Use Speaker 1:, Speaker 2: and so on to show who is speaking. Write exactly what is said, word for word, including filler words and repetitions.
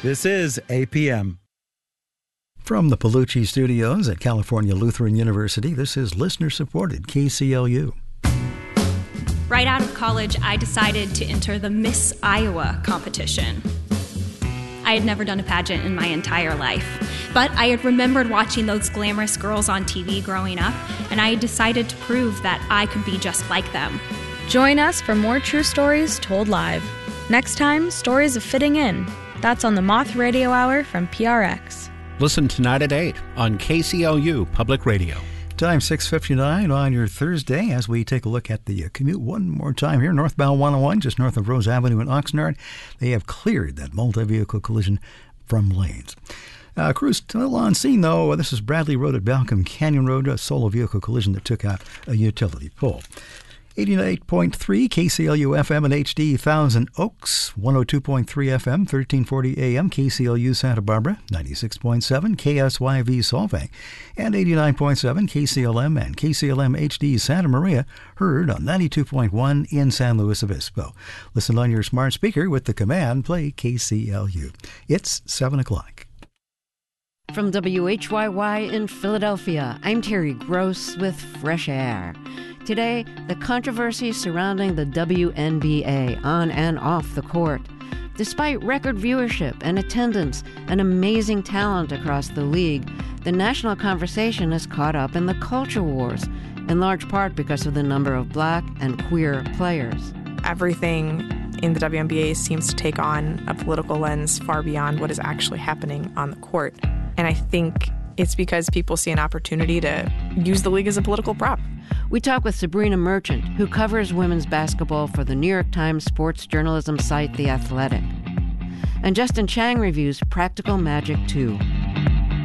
Speaker 1: This is A P M.
Speaker 2: From the Palucci Studios at California Lutheran University, this is listener-supported K C L U.
Speaker 3: Right out of college, I decided to enter the Miss Iowa competition. I had never done a pageant in my entire life, but I had remembered watching those glamorous girls on T V growing up, and I had decided to prove that I could be just like them.
Speaker 4: Join us for more true stories told live. Next time, Stories of Fitting In. That's on the Moth Radio Hour from P R X.
Speaker 5: Listen tonight at eight on K C L U Public Radio.
Speaker 2: Time six fifty-nine on your Thursday as we take a look at the commute one more time here. Northbound one oh one, just north of Rose Avenue in Oxnard. They have cleared that multi-vehicle collision from lanes. Uh, crews still on scene, though. This is Bradley Road at Balcom Canyon Road, a solo vehicle collision that took out a utility pole. eighty-eight point three K C L U F M and H D Thousand Oaks, one oh two point three F M, thirteen forty A M, K C L U Santa Barbara, ninety-six point seven K S Y V Solvang, and eighty-nine point seven K C L M and K C L M H D Santa Maria, heard on ninety-two point one in San Luis Obispo. Listen on your smart speaker with the command, play K C L U. It's seven o'clock.
Speaker 6: From W H Y Y in Philadelphia, I'm Terry Gross with Fresh Air. Today, the controversy surrounding the W N B A on and off the court. Despite record viewership and attendance and amazing talent across the league, the national conversation is caught up in the culture wars, in large part because of the number of black and queer players.
Speaker 7: Everything in the W N B A seems to take on a political lens far beyond what is actually happening on the court. And I think it's because people see an opportunity to use the league as a political prop.
Speaker 6: We talk with Sabrina Merchant, who covers women's basketball for the New York Times sports journalism site The Athletic. And Justin Chang reviews Practical Magic two.